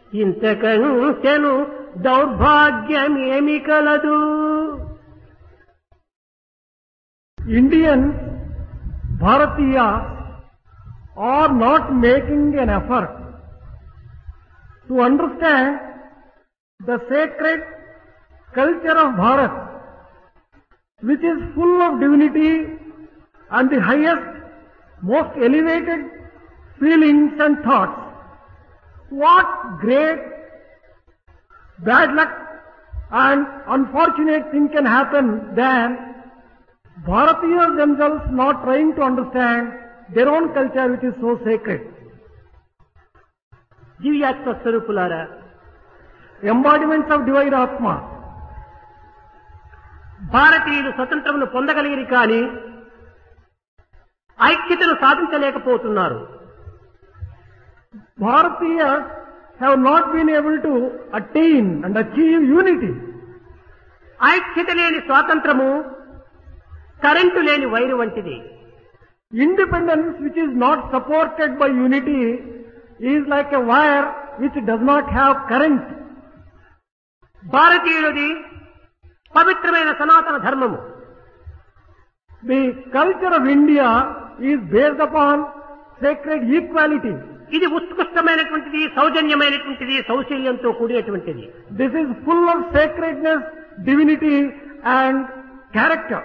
ఇంతకంటెను దౌర్భాగ్యమేమి కలదు. Indian Bharatiya are not making an effort to understand the sacred culture of Bharat, which is full of divinity and the highest, most elevated feelings and thoughts. What great bad luck and unfortunate thing can happen than Bharatiyas themselves not trying to understand their own culture, which is so sacred. దివ్యాత్మ స్వరూపులారా, Embodiments of divine Atma. భారతీయులు స్వతంత్రమును పొందగలిగిరి కానీ ఐక్యతను సాధించలేకపోతున్నారు. Bharatiyas have not been able to attain and achieve unity. ఐక్యత లేని స్వాతంత్రము current లేని wire వంటిది. Independence which is not supported by unity is like a wire which does not have current. భారతీయులది పవిత్రమైన సనాతన ధర్మము. The culture of India is based upon sacred equality. ఇది ఉత్కృష్టమైనటువంటిది, సౌజన్యమైనటువంటిది, సౌశల్యంతో కూడినటువంటిది. This is full of sacredness, divinity and character.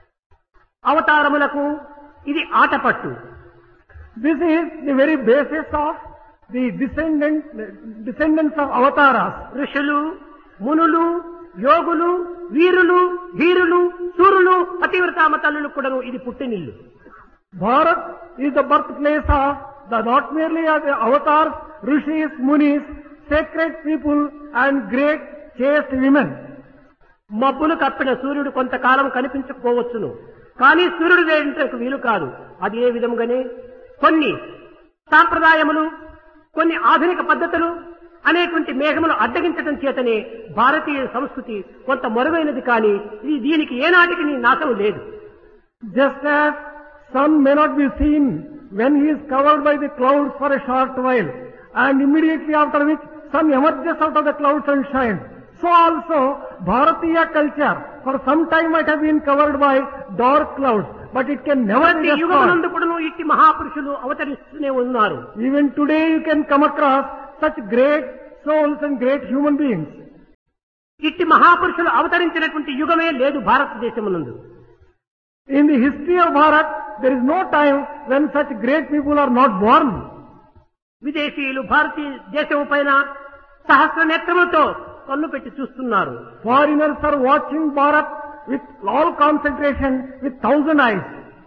అవతారములకు ఇది Athapaththu. This is the very basis of the descendants of avatars. ఋషులు, మునులు, యోగులు, వీరులు, ధీరులు, సూరులు, పతివ్రతామ తల్లులు కూడాను ఇది పుట్టినిల్లు. Bharat is the birthplace of not merely of the avatars, rishis, munis, sacred people and great chaste women. మబ్బులు కప్పిన సూర్యుడు కొంతకాలం కనిపించకపోవచ్చును, కానీ సూర్యుడు వేయటకు వీలు కాదు. అది ఏ విధంగానే కొన్ని సాంప్రదాయములు, కొన్ని ఆధునిక పద్ధతులు అనేటువంటి మేఘములు అడ్డగించడం చేతనే భారతీయ సంస్కృతి కొంత మరుగైనది, కానీ ఇది దీనికి ఏనాటికి నాశనం లేదు. Just as sun may not be seen when he is covered by the clouds for a short while, and immediately after which sun emerges out of the clouds and shines, so also Bharatiya culture for some time might have been covered by dark clouds, but it can never be destroyed. యుగమునందు కూడాను ఇట్టి మహాపురుషులు అవతరిస్తూనే ఉన్నారు. Even today you can come across such great souls and great human beings. ఇట్టి మహాపురుషులు అవతరించినటువంటి యుగమే లేదు భారతదేశమునందు. In the history of Bharat, there is no time when such great people are not born. విదేశీయులు భారతీయ దేశం పైన సహస్ర నేత్రములతో కన్ను పెట్టి చూస్తున్నారు. Foreigners are watching Bharat with all concentration, with 1,000 eyes.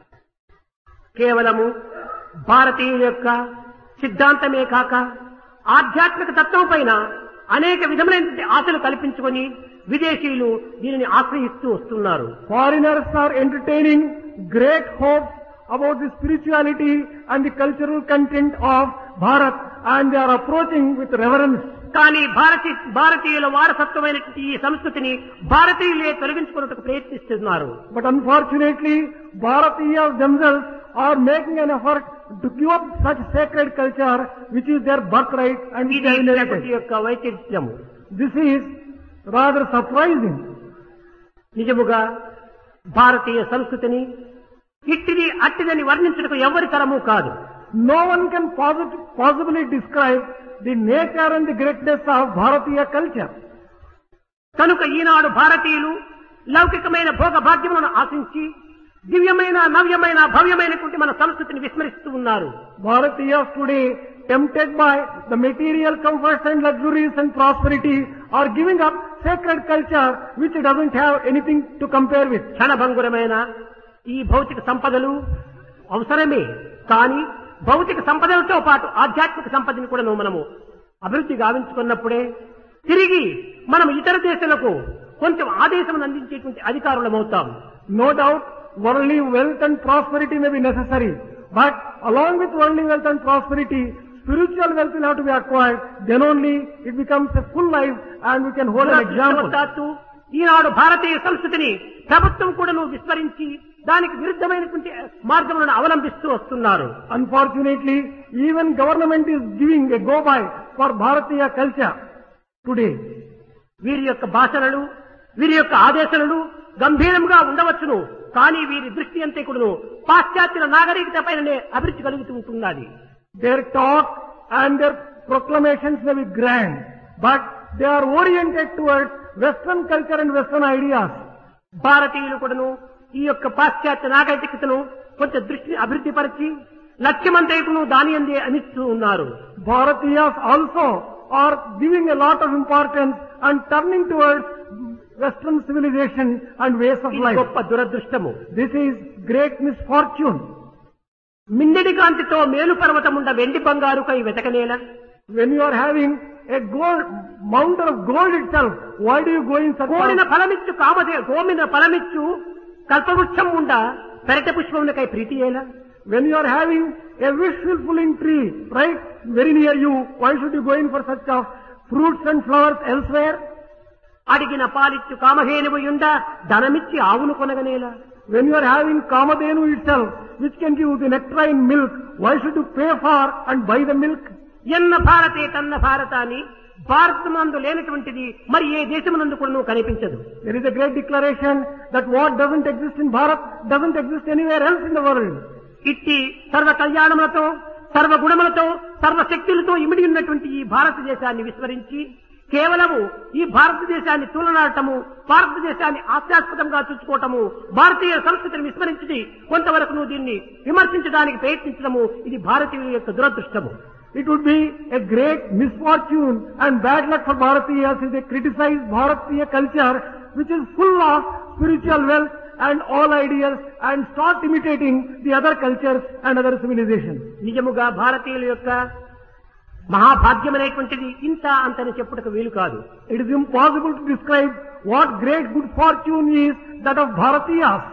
కేవలము భారతీయుల యొక్క సిద్ధాంతమే కాక ఆధ్యాత్మిక తత్వం పైన అనేక విధములైన ఆశలు కల్పించుకొని విదేశీయులు దీనిని ఆశ్రయిస్తూ వస్తున్నారు. Foreigners are entertaining great hopes about the spirituality and the cultural content of Bharat, and they are approaching with reverence. కానీ భారతీయుల వారసత్వమైనటువంటి ఈ సంస్కృతిని భారతీయులే తొలగించుకున్నట్టుకు ప్రయత్నిస్తున్నారు. But unfortunately, Bharatiyas themselves are making an effort to give up such sacred culture which is their birthright and ఇది their ప్రకృతి inheritance. యొక్క వైచిత్ర్యము. This is rather surprising. నిజముగా భారతీయ సంస్కృతిని ఇట్టిది అట్టిదని వర్ణించుటకు ఎవరి తరము కాదు. No one can possibly describe the nature and the greatness of Bharatiya culture. కనుక ఈనాడు భారతీయులు లౌకికమైన భోగ భాగ్యములను ఆశించి దివ్యమైన, నవ్యమైన, భవ్యమైనటువంటి మన సంస్కృతిని విస్మరిస్తూ ఉన్నారు. Bharatiyas today, tempted by the material comforts and luxuries and prosperity, are giving up sacred culture which doesn't have anything to compare with. క్షణభంగురమైన ఈ భౌతిక సంపదలు అవసరమే, కానీ భౌతిక సంపదలతో పాటు ఆధ్యాత్మిక సంపదని కూడా మనము అభివృద్ధి గావించుకున్నప్పుడే తిరిగి మనం ఇతర దేశాలకు కొంచెం ఆదేశం అందించేటువంటి అధికారులమవుతాం. No doubt, worldly wealth and prosperity may be necessary, but along with worldly wealth and prosperity, spiritual wealth will have to be acquired. Then only it becomes a full life and we can hold an example. ఈనాడు భారతీయ సంస్కృతిని ప్రభుత్వం కూడా విస్మరించి దానికి విరుద్ధమైనటువంటి మార్గములను అవలంబిస్తూ వస్తున్నారు. Unfortunately, even government is giving a go by for Bharatiya culture today. వీరి యొక్క భాషణలు, వీరి యొక్క ఆదేశాలు గంభీరంగా ఉండవచ్చును. కానీ వీరి దృష్టి అంతే కూడాను పాశ్చాత్య నాగరికత పైననే అభివృద్ధి కలుగుతూ ఉంటున్నది. Their talk and their proclamations may be grand, but they are oriented towards Western culture and Western ideas. భారతీయులు కూడాను ఈ యొక్క పాశ్చాత్య నాగరికతను కొంచెం దృష్టిని అభివృద్ధి పరిచి లక్ష్యమంతేకును దాని అందే అనిస్తూ ఉన్నారు. Bharatiyas also are giving a lot of importance and turning towards Western civilization and ways of ఇది life. గొప్ప దురదృష్టము. This is great misfortune. మిన్నడి కాంతితో మేలు పర్వతముండ వెండి బంగారుకై వెతకనేల. When you are having a gold mountain of gold itself, why do you go in such కోరిన ఫలమిచ్చు గోమిన ఫలమిచ్చు కల్పవృక్షం ఉండ పెరట పుష్పమునకై ప్రీతి ఏలా. When you are having a wish fulfilling tree right very near you, why should you go in for such of fruits and flowers elsewhere? అడిగిన పాలిచ్చు కామధేనువు యుండ ధనమిచ్చి ఆవును కొనగనేలా. When you are having Kamadhenu itself, which can give the nectarine milk, why should you pay for and buy the milk? ఎన్న భారతే తన్న భారత అని భారతమందు లేనటువంటిది మరి ఏ దేశమునందు కూడా కనిపించదు. There is a great declaration that what doesn't exist in Bharat doesn't exist anywhere else in the world. ఇట్టి సర్వ కళ్యాణములతో, సర్వ గుణములతో, సర్వ శక్తులతో ఇమిడి ఉన్నటువంటి ఈ భారతదేశాన్ని విస్మరించి కేవలము ఈ భారతదేశాన్ని తూలనాడటము, భారతదేశాన్ని హాస్యాస్పదంగా చూసుకోవటము, భారతీయ సంస్కృతిని విస్మరించి కొంతవరకు దీన్ని విమర్శించడానికి ప్రయత్నించడము ఇది భారతీయుల యొక్క దురదృష్టము. It would be a great misfortune and bad luck for Bharatiyas if they criticize Bharatiya culture, which is full of spiritual wealth and all ideas, and start imitating the other cultures and other civilizations. నిజముగా భారతీయుల యొక్క మహాభాగ్యమైనటువంటిది ఇంత అంతని చెప్పుటకు వీలు కాదు. It is impossible to describe what great good fortune is that of Bharatiyas.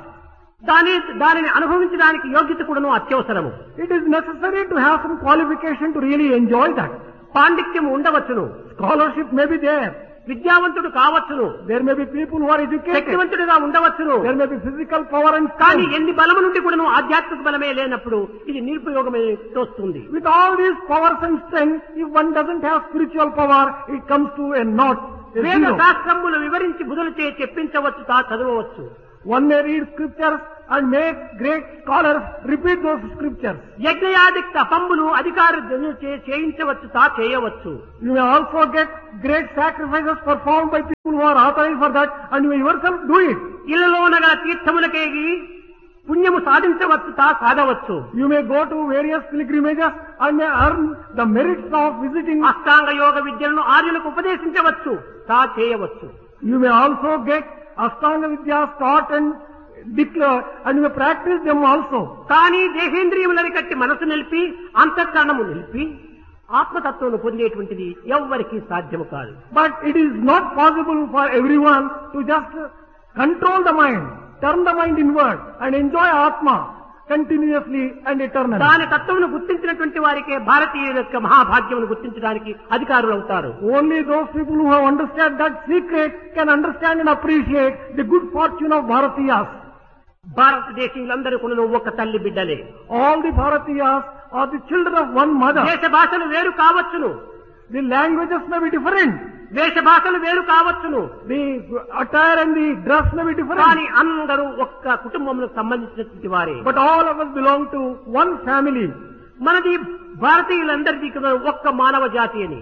దానిని అనుభవించడానికి యోగ్యత కూడాను అత్యవసరము. It is necessary to have some qualification to really enjoy that. పాండిత్యం ఉండవచ్చును, Scholarship may be there. విద్యావంతుడు కావచ్చును, There may be people who are educated. శక్తివంతుడిగా ఉండవచ్చును. There may be physical power and కానీ strength. ఎన్ని బలము నుండి కూడాను ఆధ్యాత్మిక బలమే లేనప్పుడు ఇది నిరుపయోగమే తోస్తుంది. With all these powers and strength, if one doesn't have spiritual power, it comes to a naught, a వేద zero. శాస్త్రములు వివరించి బుధులచే చెప్పించవచ్చు, చదవవచ్చు. One may read scriptures and make great scholars repeat those scriptures. యజ్ఞయాది తపంబులు అధికారులు చేయించవచ్చు, చేయవచ్చు. You may also get great sacrifices performed by people who are authorized for that, and you may yourself do it. ఇళ్లలోనగల తీర్థములకేగి పుణ్యము సాధించవచ్చు, సాధవచ్చు. You may go to various pilgrimages and may earn the merits of visiting. అష్టాంగ యోగ విద్యలను ఆర్యులకు ఉపదేశించవచ్చు, చేయవచ్చు. You may also get Ashtanga Vidyas taught and declared, and you may practice them also. కానీ దేహేంద్రియములని కట్టి మనసు నిలిపి అంతఃకరణము నిలిపి ఆత్మతత్వము పొందేటువంటిది ఎవ్వరికీ సాధ్యము కాదు. But it is not possible for everyone to just control the mind, turn the mind inward and enjoy Atma continuously and eternally. దాని తత్వమును గుర్తించినటువంటి వారికే భారతీయుల యొక్క మహాభాగ్యమును గుర్తించడానికి అధికారులు అవుతారు. Only those people who have understood that secret can understand and appreciate the good fortune of Bharatiyas. భారతదేశీయులందరూ కూడా ఒక తల్లి బిడ్డలే. All the Bharatiyas are the children of one mother. దేశ భాషలు వేరు కావచ్చును, The languages may be different. దేశ భాషలు వేరు కావచ్చును, The attire and the dress may be different. కానీ అందరూ ఒక్క కుటుంబములకు సంబంధించినటువంటి వారే. But all of us belong to one family. మనది భారతీయులందరిది కూడా ఒక్క మానవ జాతి అని.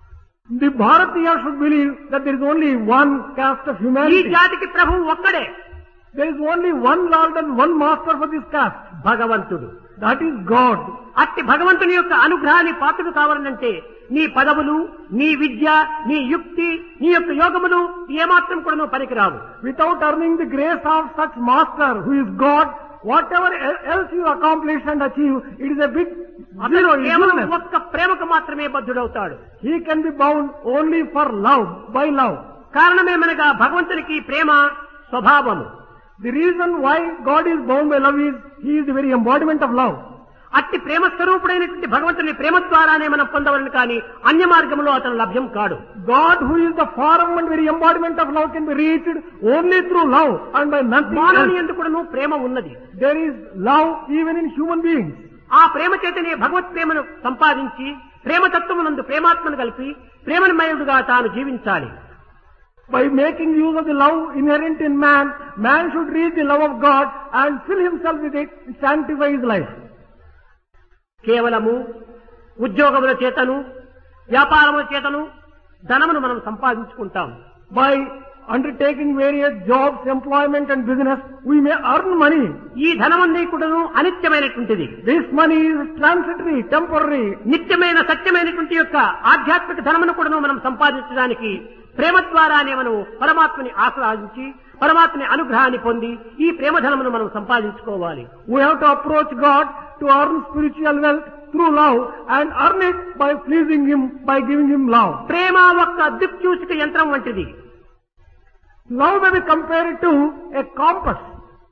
The Bharatiyas should believe that there is only one caste of ఈ humanity. జాతికి ప్రభువు ఒక్కడే, There is only one Lord and one Master for this caste. భగవంతుడు. That is God. అట్టి భగవంతుని యొక్క అనుగ్రహాన్ని పాత్రలు కావాలంటే నీ పదవులు, నీ విద్య, నీ యుక్తి, నీ యొక్క యోగములు ఏమాత్రం కూడా పనికిరావు. Without earning the grace of such Master who is God, whatever else you accomplish and achieve, it is a big అతను zero. కేవలం useless. ఒక్క ప్రేమకు మాత్రమే బద్ధుడవుతాడు. He can be bound only for love, by love. కారణమేమనగా భగవంతునికి ప్రేమ స్వభావము. The reason why God is bound by love is He is the very embodiment of love. అట్టి ప్రేమ స్వరూపుడైనటువంటి భగవంతుని ప్రేమ ద్వారానే మనం పొందవలను కానీ అన్య మార్గంలో అతను లభ్యం కాడు. God, who is the form and very embodiment of love, can be reached only through love and by nothing మానవుని else. ఎందుకును ప్రేమ ఉన్నది. There is love even in human beings. ఆ ప్రేమ చేతనే భగవత్ ప్రేమను సంపాదించి ప్రేమతత్వమునందు ప్రేమాత్మను కలిపి ప్రేమమయుడుగా తాను జీవించాలి. By making use of the love inherent in man, man should reach the love of God and fill himself with it and sanctify his life. కేవలము ఉద్యోగముల చేతను వ్యాపారముల చేతను ధనమును మనం సంపాదించుకుంటాం. By undertaking various jobs, employment and business, we may earn money. ఈ ధనమన్నీ కూడాను అనిత్యమైనటువంటిది. This money is transitory, temporary. నిత్యమైన సత్యమైనటువంటి యొక్క ఆధ్యాత్మిక ధనమును కూడాను మనం సంపాదించడానికి ప్రేమ ద్వారానే మనం పరమాత్మని ఆశ్రయించి పరమాత్మని అనుగ్రహాన్ని పొంది ఈ ప్రేమ ధనమును మనం సంపాదించుకోవాలి. We have to approach God to earn spiritual wealth through love and earn it by pleasing Him, by giving Him love. ప్రేమ ఒక్క దిక్సూచిక యంత్రం వంటిది. Love may be compared to a compass.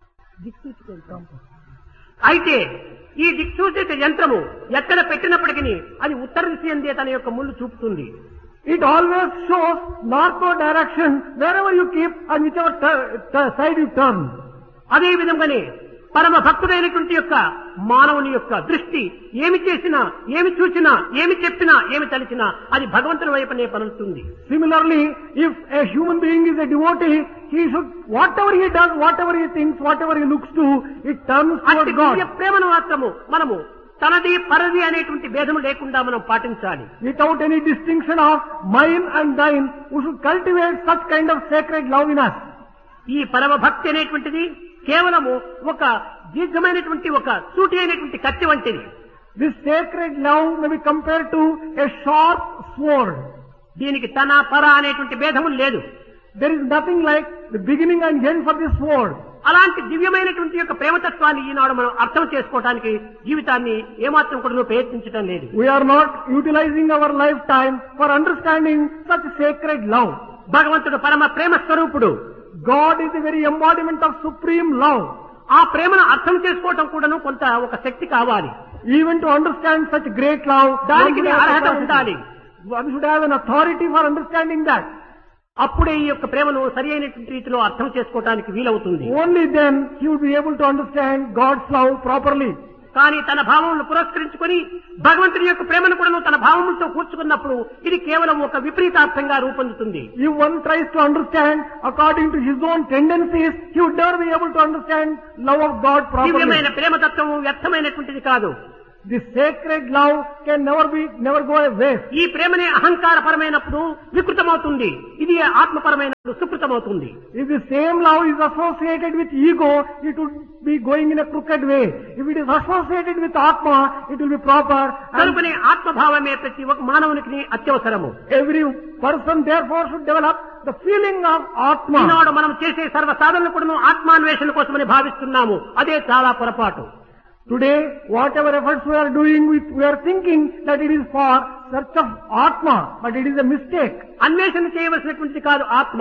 అయితే ఈ దిక్సూచిక యంత్రము ఎక్కడ పెట్టినప్పటికీ అది ఉత్తర దిశ ఎందే తన యొక్క ముళ్ళు చూపుతుంది. It always shows northward direction wherever you keep and whichever side you turn. అదే విధంగానే పరమ భక్తుడైనటువంటి యొక్క మానవుని యొక్క దృష్టి ఏమి చేసినా ఏమి చూసినా ఏమి చెప్పినా ఏమి తలిచినా అది భగవంతుని వైపునే పలుకుతుంది. Similarly, if a human being is a devotee, he should, whatever he does, whatever he thinks, whatever he looks to, it turns toward God. ప్రేమను మాత్రము మనము తనది పరది అనేటువంటి భేదము లేకుండా మనం పాటించాలి. Without any distinction of mine and thine, we should cultivate such kind of sacred love in us. ఈ పరమ భక్తి అనేటువంటిది కేవలము ఒక దీర్ఘమైనటువంటి ఒక సూటి అయినటువంటి కత్తి వంటిది. This sacred love may be compared to a sharp sword. దీనికి తన పర అనేటువంటి భేదము లేదు. There is nothing like the beginning and end for this sword. అలాంటి దివ్యమైనటువంటి యొక్క ప్రేమతత్వాన్ని ఈనాడు మనం అర్థం చేసుకోవడానికి జీవితాన్ని ఏమాత్రం కూడా ప్రయత్నించడం లేదు. We are not utilizing our lifetime for understanding such sacred love. భగవంతుడు పరమ ప్రేమ స్వరూపుడు. God is the very embodiment of supreme love. ఆ ప్రేమను అర్థం చేసుకోవటం కూడాను కొంత ఒక శక్తి కావాలి. Even to understand such great love, దానికి అర్హత ఉండాలి. One should have an authority for understanding that. అప్పుడే ఈ యొక్క ప్రేమను సరి అయినటువంటి రీతిలో అర్థం చేసుకోవడానికి వీలవుతుంది. Only then he would be able to understand God's love properly. కానీ తన భావములను పురస్కరించుకొని భగవంతుని యొక్క ప్రేమను కూడా తన భావములతో కూర్చుకున్నప్పుడు ఇది కేవలం ఒక విపరీతార్థంగా రూపొందుతుంది. If one tries to understand according to his own tendencies, he would never be able to understand love of God properly. దివ్యమైన ప్రేమతత్వము వ్యర్థమైనటువంటిది కాదు. This sacred love can never go away. ఈ ప్రేమనే అహంకారపరమైనప్పుడు వికృతమవుతుంది, ఇది ఆత్మపరమైనప్పుడు సుకృతమవుతుంది. If the same love is associated with ego, it would be going in a crooked way. If it is associated with Atma, it will be proper. కనుకనే ఆత్మభావమే ప్రతి ఒక్క మానవునికి అత్యవసరము. Every person therefore should develop the feeling of Atma. ఈనాడు మనం చేసే సర్వ సాధనలు కూడా ఆత్మాన్వేషణ కోసమని భావిస్తున్నాము. అదే చాలా పొరపాటు. Today, whatever efforts we are doing, we are thinking that it is for search of Atma, but it is a mistake. అన్వేషణ చేయవలసినటువంటిది కాదు ఆత్మ.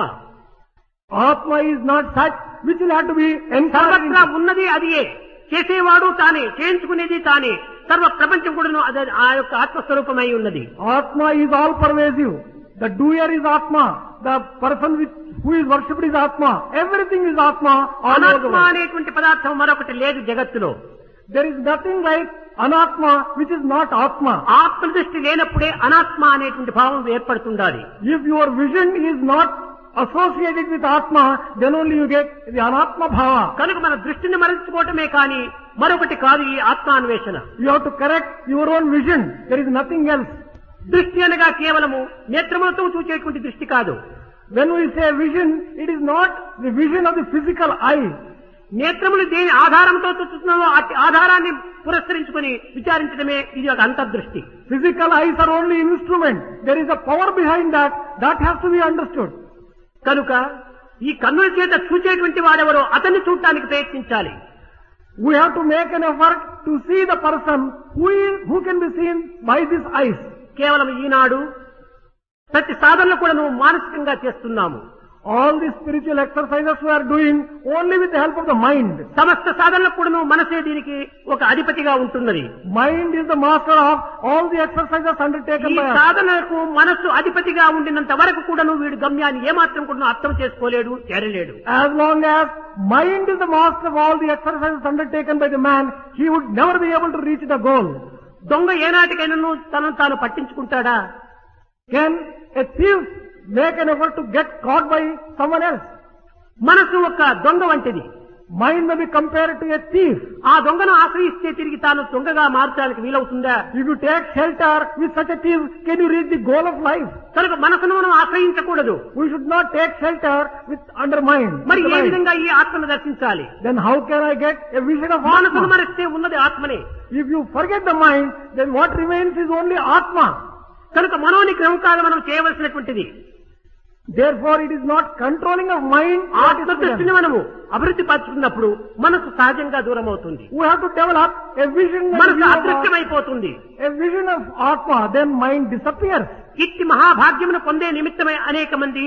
Atma is not such which will have to be సర్వత్రా encountered. ఉన్నది అదియే, చేసేవాడు తానే, చేయించుకునేది తానే, సర్వ ప్రపంచం కూడా ఆ యొక్క ఆత్మస్వరూపమై ఉన్నది. Atma is all pervasive. The doer is Atma. The person who is worshipped is Atma. Everything is Atma. All over the అనాత్మ world. అనేటువంటి పదార్థం మరొకటి లేదు జగత్తులో. There is nothing like Anatma which is not Atma. ఆత్మ దృష్టి లేనప్పుడే అనాత్మ అనేటువంటి భావం ఏర్పడుతుండాలి. If your vision is not associated with Atma, then only you get the Anatma Bhava. కనుక మన దృష్టిని మరల్చుకోవటమే కానీ మరొకటి కాదు ఈ ఆత్మాన్వేషణ. You have to correct your own vision. There is nothing else. దృష్టి అనగా కేవలము నేత్రములతో చూచేటువంటి దృష్టి కాదు. When we say vision, it is not the vision of the physical eye. నేత్రములు దేని ఆధారంతో చూస్తున్నామో అట్టి ఆధారాన్ని పురస్కరించుకొని విచారించడమే ఇది ఒక అంతర్దృష్టి. Physical eyes are only instrument. There is a power behind that. That has to be understood. కనుక ఈ కన్నుల చేత చూచేటువంటి వారెవరో అతన్ని చూడటానికి ప్రయత్నించాలి. We have to make an effort to see the person who can be seen by these eyes. కేవలం ఈనాడు ప్రతి సాధనలు కూడా నువ్వు మానసికంగా చేస్తున్నాము. All the spiritual exercises we are doing only with the help of the mind. సమస్త సాధనలకు కూడా నువ్వు మనసే దీనికి ఒక అధిపతిగా ఉంటున్నది. Mind is the master of all the exercises undertaken ఈ by us. సాధనలకు మనస్సు అధిపతిగా ఉండినంత వరకు కూడా నువ్వు వీడి గమ్యాన్ని ఏమాత్రం కూడా అర్థం చేసుకోలేడు, చేరలేడు. As long as mind is the master of all the exercises undertaken by the man, he would never be able to reach the goal. దొంగ ఏనాటికైనా తనను తాను పట్టించుకుంటాడా? Can a thief make an effort to get caught by someone else? మనసు ఒక దొంగ వంటిది. Mind may be compared to a thief. ఆ దొంగను ఆశ్రయిస్తే తిరిగి తాను దొంగగా మార్చడానికి వీలవుతుందా? If you take shelter with such a thief, can you reach the goal of life? కనుక మనసును మనం ఆశ్రయించకూడదు. We should not take shelter with under mind. మరి with the ఏ mind. విధంగా ఈ ఆత్మను దర్శించాలి? Then how can I get a vision of మనసును Atma? మరిస్తే ఉన్నది ఆత్మనే. If you forget the mind, then what remains is only Atma. కనుక మనోనిగ్రహం కాదు మనం చేయవలసినటువంటిది. Therefore, it is not controlling of mind. what is ఆత్మదృష్టిని given. మనము అభివృద్ధి పరుచుకున్నప్పుడు మనసు సహజంగా దూరం అవుతుంది. We have to develop a vision and మనసు view of అదృశ్యమైపోతుంది. a vision of Atma. Then mind disappears. ఇట్టి మహాభాగ్యమును పొందే నిమిత్తమై అనేక మంది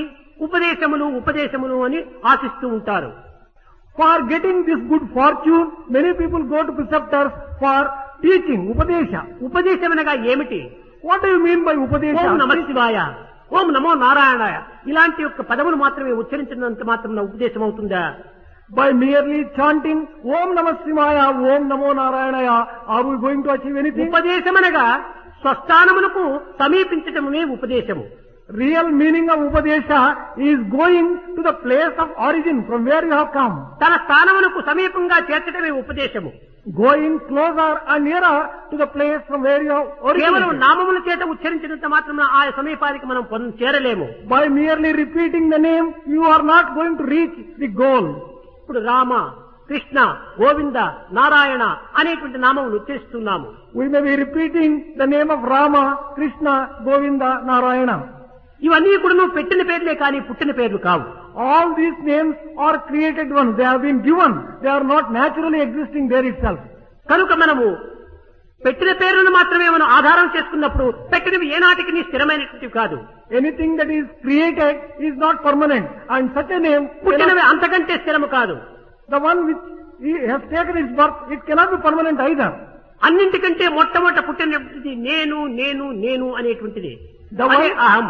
ఉపదేశములు అని ఆశిస్తూ ఉంటారు. For getting this good fortune, many people go to preceptors for teaching, Upadesha. ఉపదేశమనగా ఏమిటి? What do you mean by Upadesha? ఓం నమ శివాయ, ఓం నమో నారాయణాయ ఇలాంటి యొక్క పదములు మాత్రమే ఉచ్చరించినంత మాత్రం ఉపదేశం అవుతుందా? By merely chanting Om Namah Shivaya, Om Namo Narayanaya, are we going to achieve anything? ఉపదేశమనగా స్వస్థానమునకు సమీపించటమే ఉపదేశము. Real meaning of Upadesha is going to the place of origin from where you have come. తన స్థానమునకు సమీపంగా చేర్చటమే ఉపదేశము. Going closer and nearer to the place from where you have కేవలం originated. నామముల చేత ఉచ్చరించినంత మాత్రం ఆ సమీపానికి మనం చేరలేము. By merely repeating the name, you are not going to reach the goal. ఇప్పుడు రామ, కృష్ణ, గోవింద, నారాయణ అనేటువంటి నామములు ఉచ్చరిస్తున్నాము. We may be repeating the name of Rama, Krishna, Govinda, Narayana. ఇవన్నీ కూడా నువ్వు పెట్టిన పేర్లే కానీ పుట్టిన పేర్లు కావు. All these names are created ones. They have been given. They are not naturally existing there itself. కనుక మనము పెట్టిన పేర్లను మాత్రమే మనం ఆధారం చేసుకున్నప్పుడు పెట్టినవి ఏనాటికి నీ స్థిరమైనటువంటివి కాదు. Anything that is created is not permanent. And such a name, పుట్టినవి అంతకంటే స్థిరము కాదు. the one which has taken its birth, it cannot be permanent either. అన్నింటికంటే మొట్టమొదట పుట్టినటువంటిది నేను నేను నేను అనేటువంటిది. The అదే one- అహం.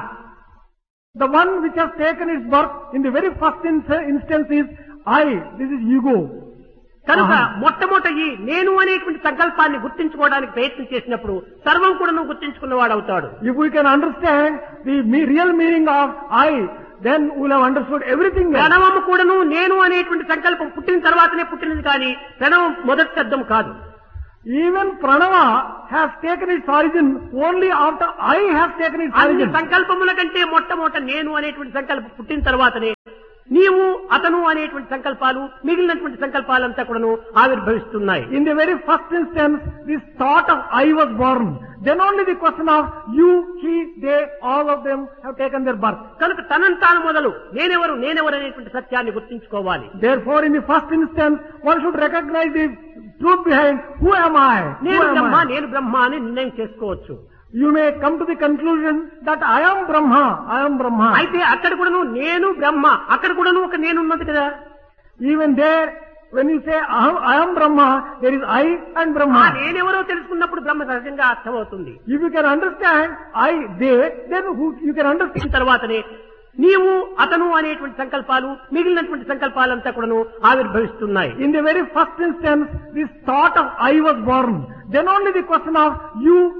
The one which has taken its birth in the very first instance is I. This is ego. కనుక అహం. మొట్టమొదట ఈ నేను అనేటువంటి సంకల్పాన్ని గుర్తించుకోవడానికి ప్రయత్నం చేసినప్పుడు సర్వం కూడా నువ్వు గుర్తించుకున్నవాడు అవుతాడు. If we can understand the real meaning of I, then we will have understood everything else. ప్రణవము కూడాను నేను అనేటువంటి సంకల్పం పుట్టిన తర్వాతనే పుట్టినది కానీ ప్రణవం మొదటి శబ్దం కాదు. Even Pranava has taken its origin only after I has taken its అన్ని origin. సంకల్పముల కంటే మొట్టమొదట నేను అనేటువంటి సంకల్పం పుట్టిన తర్వాతనే నీవు అతను అనేటువంటి సంకల్పాలు మిగిలినటువంటి సంకల్పాలంతా కూడాను ఆవిర్భవిస్తున్నాయి. In the very first instance, this thought of I was born. Then only the question of you, he, they, all of them have taken their birth. కనుక తనంతాను మొదలు నేనెవరు అనేటువంటి సత్యాన్ని గుర్తించుకోవాలి. Therefore, in the first instance, one should recognize the truth behind who am I? Who నేను am Brahma I? నేను బ్రహ్మ అని నిర్ణయం చేసుకోవచ్చు. You may come to the conclusion that I am Brahma. I am Brahma. అయితే అక్కడ కూడాను నేను బ్రహ్మ, అక్కడ కూడాను ఒక నేను ఉన్నది కదా. Even there, when you say I am Brahma, there is I and ఆ Brahma. నేనెవరో తెలుసుకున్నప్పుడు బ్రహ్మ సహజంగా అర్థమవుతుంది. If you can understand I, they, then you can understand. దీని తర్వాతనే నీవు అతను అనేటువంటి సంకల్పాలు మిగిలినటువంటి సంకల్పాలంతా కూడాను ఆవిర్భవిస్తున్నాయి. In the very first instance, this thought of I was born. Then only the question of you,